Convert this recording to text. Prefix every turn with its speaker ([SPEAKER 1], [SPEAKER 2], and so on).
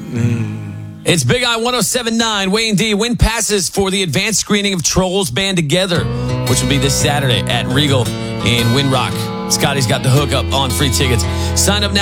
[SPEAKER 1] It's Big Eye 107.9. Wayne D. Win passes for the advanced screening of Trolls Band Together, which will be this Saturday at Regal in Windrock. Scotty's got the hookup on free tickets. Sign up now.